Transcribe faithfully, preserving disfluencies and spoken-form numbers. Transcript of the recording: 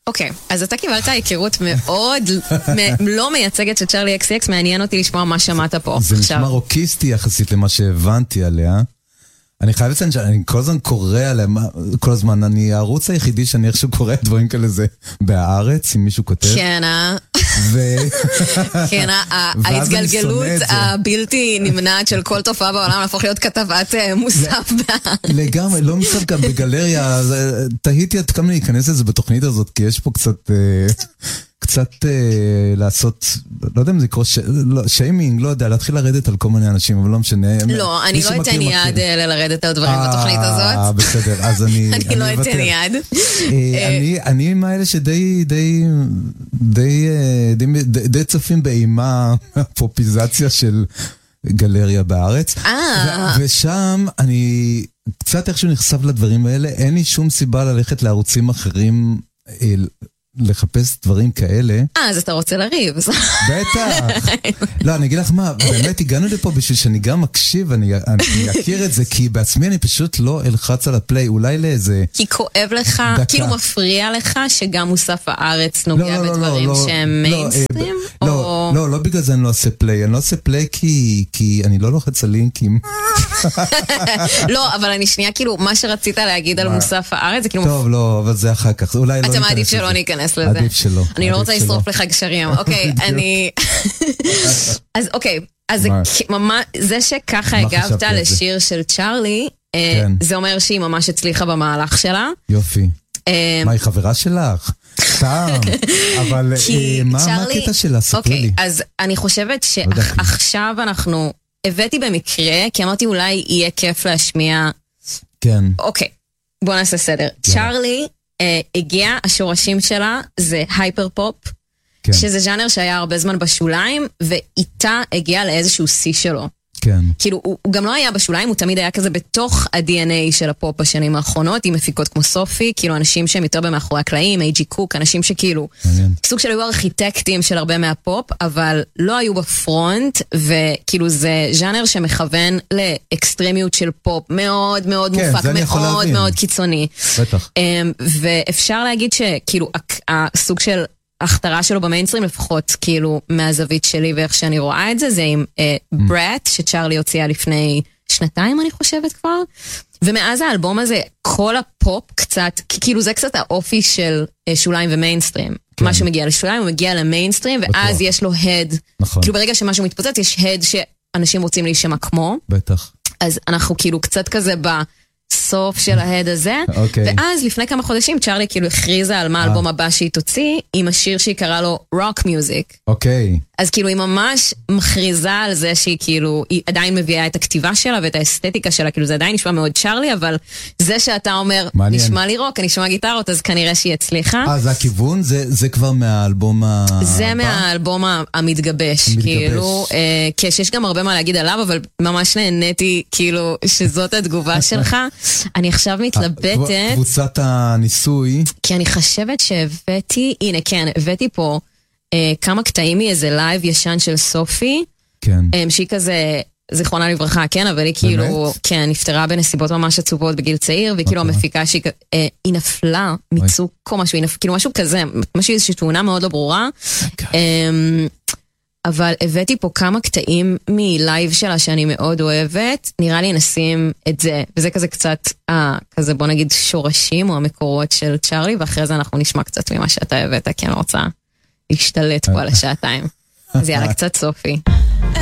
אוקיי, אז אתה קיבלת היכרות מאוד לא מייצגת של צ'רלי אקס אקס, מעניין אותי לשמוע מה שמעת פה. זה נשמע רוקיסטי יחסית למה שהבנתי עליה. אני חייב לציין שאני כל הזמן קורא עליה, כל הזמן, אני הערוץ היחידי שאני איכשהו קורא דברים כאלה זה בהארץ, אם מישהו כותב. כן, אה? כן, ההתגלגלות הבלתי נמנעת של כל תופעה בעולם להפוך להיות כתבת מוסף. לגמרי, לא מסתכל גם בגלריה, תהיתי עד כמה להיכנס לזה בתוכנית הזאת, כי יש פה קצת... קצת אה, לעשות, לא יודע אם זה יקרוא ש... לא, שיימינג, לא יודע, להתחיל לרדת על כל מיני אנשים, אבל לא משנה. לא, אני לא אתן יד לרדת על דברים בתוכנית הזאת. אה, בסדר, אז אני... אני לא אתן יד. אני מהאלה שדי, די, די, די צופים באימה, פופיזציה של גלריה בארץ. ושם אני קצת איכשהו נחשף לדברים האלה, אין לי שום סיבה ללכת לערוצים אחרים לחפש דברים כאלה. אה, אז אתה רוצה לריב. בטח. לא, אני אגיד לך מה, באמת הגענו לפה בשביל שאני גם מקשיב, אני אכיר את זה, כי בעצמי אני פשוט לא אלחץ על הפליי, אולי לאיזה... כי כואב לך, כאילו מפריע לך, שגם מוסף הארץ נוגע בדברים שהם מיינסטרים? לא, לא, לא בגלל זה אני לא עושה פליי, אני לא עושה פליי כי אני לא לוחץ על לינקים. לא, אבל אני שנייה, כאילו, מה שרצית להגיד על מוסף הארץ, זה כאילו... טוב, לא, אבל זה אחר כך, אולי לא... אתה מעדיף שלא ניכנס לזה. עדיף שלא. אני לא רוצה לשרוף לך גשרים. אוקיי, אני... אז אוקיי, אז זה שככה הגבת לשיר של צ'רלי, זה אומר שהיא ממש הצליחה במהלך שלה. יופי. מה, היא חברה שלך? סתם. אבל מה הקטע שלה? ספרי לי. אז אני חושבת שעכשיו אנחנו... הבאתי במקרה, כי אמרתי אולי יהיה כיף להשמיע... כן. אוקיי, בוא נעשה סדר. צ'רלי... הגיע, השורשים שלה זה הייפר פופ, שזה ז'אנר שהיה הרבה זמן בשוליים, ואיתה הגיע לאיזשהו סי שלו. כן. כאילו, הוא, הוא גם לא היה בשוליים, הוא תמיד היה כזה בתוך ה-די אן איי של הפופ בשנים האחרונות, עם מפיקות כמו סופי, כאילו אנשים שהם יותר במאחורי הקלעים, איי ג'י קוק, אנשים שכאילו, מעניין. סוג של היו ארכיטקטים של הרבה מהפופ, אבל לא היו בפרונט, וכאילו זה ז'אנר שמכוון לאקסטרימיות של פופ, מאוד מאוד כן, מופק, מאוד מאוד קיצוני. בטח. ואפשר להגיד שכאילו, הסוג של... ההכתרה שלו במיינסטרים לפחות, כאילו, מהזווית שלי ואיך שאני רואה את זה, זה עם ברט, שצ'רלי הוציאה לפני שנתיים, אני חושבת כבר, ומאז האלבום הזה, כל הפופ קצת, כאילו זה קצת האופי של שוליים ומיינסטרים. מה שמגיע לשוליים, הוא מגיע למיינסטרים, ואז יש לו הד. כאילו ברגע שמשהו מתפוצץ, יש הד שאנשים רוצים להישמע כמו. בטח. אז אנחנו כאילו קצת כזה ב... סוף של ההד הזה, ואז לפני כמה חודשים צ'רלי כאילו הכריזה על מה האלבום הבא שהיא תוציא, עם השיר שהיא קראה לו רוק מיוזיק. אוקיי. אז כאילו היא ממש מכריזה על זה שהיא כאילו, היא עדיין מביאה את הכתיבה שלה ואת האסתטיקה שלה, כאילו זה עדיין נשמע מאוד צ'רלי, אבל זה שאתה אומר, נשמע לי רוק, אני נשמע גיטרות, אז כנראה שהיא הצליחה. אה, זה הכיוון? זה כבר מהאלבום הבא? זה מהאלבום המתגבש, כאילו, כשיש גם הרבה מה להגיד עליו, אבל ממש נהניתי, כאילו, שזאת התגובה שלך. אני עכשיו מתלבטת. קבוצת הניסוי. כי אני חושבת שהבאתי, הנה כן, הבאתי פה אה, כמה קטעים מאיזה לייב ישן של סופי. כן. אה, שהיא כזה, זיכרונה לברכה, כן, אבל היא כאילו, כן, נפטרה בנסיבות ממש עצובות בגיל צעיר, וכאילו המפיקה שהיא, אה, היא נפלה מצוק או משהו, כאילו משהו כזה, משהו איזושהי תאונה מאוד לא ברורה. אה, אבל הבאתי פה כמה קטעים מלייב שלה שאני מאוד אוהבת, נראה לי נשים את זה, וזה כזה קצת, אה, כזה בוא נגיד שורשים או המקורות של צ'רלי, ואחרי זה אנחנו נשמע קצת ממה שאתה הבאת, כי אני רוצה להשתלט פה על השעתיים. אז יאללה, קצת סופי.